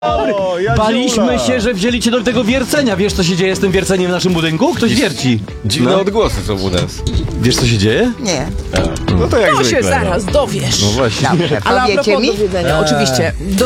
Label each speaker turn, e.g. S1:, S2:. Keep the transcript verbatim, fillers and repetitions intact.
S1: O, Jadziula.
S2: Baliśmy się, że wzięli cię do tego wiercenia. Wiesz, co się dzieje z tym wierceniem w naszym budynku? Ktoś wierci.
S1: Dziwne
S2: No.
S1: odgłosy są u nas.
S2: Wiesz, co się dzieje?
S3: Nie.
S1: No to jak
S4: To
S1: zwykle.
S4: się zaraz dowiesz.
S2: No właśnie.
S3: Dobrze,
S4: Ale a
S3: powiecie
S4: propos
S3: mi?
S4: do wiedzenia, oczywiście.